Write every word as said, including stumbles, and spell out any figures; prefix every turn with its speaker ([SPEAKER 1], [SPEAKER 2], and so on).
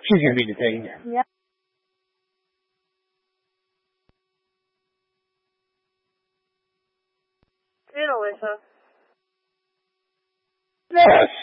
[SPEAKER 1] She's gonna be detained.
[SPEAKER 2] Yep.
[SPEAKER 3] Hey, Alyssa.
[SPEAKER 1] Yes.